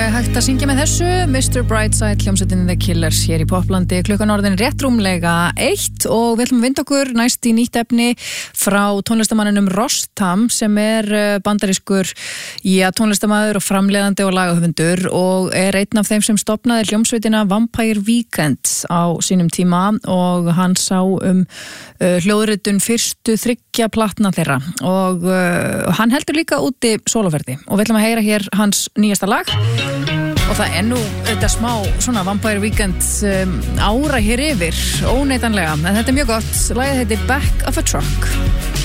alveg hægt að syngja með þessu. Mr. Brightside, hljómsveitin The Killers hér í Poplandi, klukkan orðin rétt rúmlega 1 og við ætlum að vinda okkur næst í nýtt efni frá tónlistamanninum Rostam sem bandarískur tónlistamaður og framleiðandi og lagahöfundur og einn af þeim sem stofnaði hljómsveitina Vampire Weekend á sínum tíma og hann sá hljóðritun fyrstu 3 platna þeirra og hann heldur líka úti sóloferði og við ætlum að heyra hér hans nýjasta lag og það nú þetta smá svona Vampire Weekend ára hér yfir óneitanlega, en þetta mjög gott. Lagið heitir Back of a Truck.